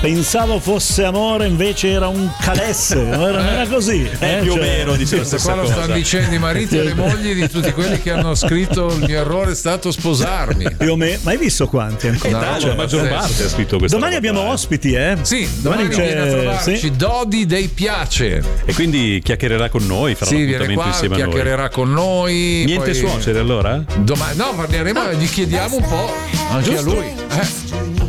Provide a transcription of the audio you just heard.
Pensavo fosse amore, invece era un calesse. Non era così. Più o meno dice la stessa Qua lo cosa. stanno dicendo i mariti e le mogli di tutti quelli che hanno scritto il mio errore è stato sposarmi. Più o meno. Ma hai visto quanti ancora? Tanto, la maggior parte ha scritto questo. Domani abbiamo ospiti, eh? Sì, domani viene a trovarci sì. Dodi dei Piace. E quindi chiacchiererà con noi, farà Sì, un viene appuntamento qua, insieme a noi. chiacchiererà con noi. Niente poi suocere allora? Domani, no, parleremo, gli chiediamo un po' anche a lui.